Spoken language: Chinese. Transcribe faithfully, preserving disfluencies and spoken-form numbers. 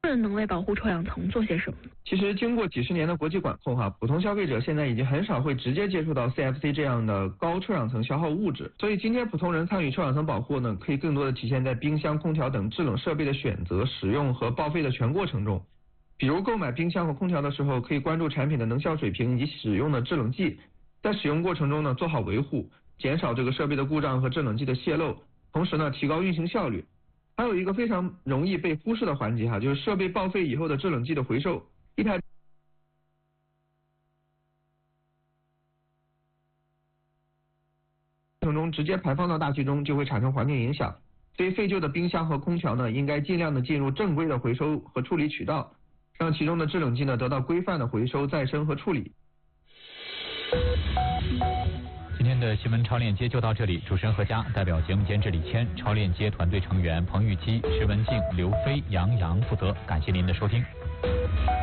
能为保护臭氧层做些什么？ 其实经过几十年的国际管控哈，普通消费者现在已经很少会直接接触到 C F C 这样的高臭氧层消耗物质，所以今天普通人参与臭氧层保护呢，可以更多的体现在冰箱、空调等制冷设备的选择、使用和报废的全过程中。比如购买冰箱和空调的时候，可以关注产品的能效水平以及使用的制冷剂，在使用过程中呢做好维护，减少这个设备的故障和制冷剂的泄漏，同时呢提高运行效率。还有一个非常容易被忽视的环节哈，就是设备报废以后的制冷剂的回收。一台过程中直接排放到大气中，就会产生环境影响。所以废旧的冰箱和空调呢，应该尽量的进入正规的回收和处理渠道，让其中的制冷剂呢得到规范的回收、再生和处理。 今天的新闻超链接就到这里，主持人何佳，代表节目监制李谦，超链接团队成员彭玉基、石文静、刘飞、杨洋负责，感谢您的收听。